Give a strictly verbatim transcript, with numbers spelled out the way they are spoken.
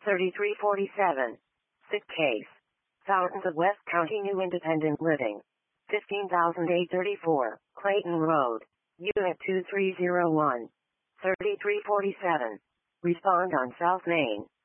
thirty-three forty-seven. Sick case. Fountains of West County New Independent Living. fifteen thousand eight hundred thirty-four, Clayton Road. Unit two three zero one. thirty-three forty-seven. Respond on South Main.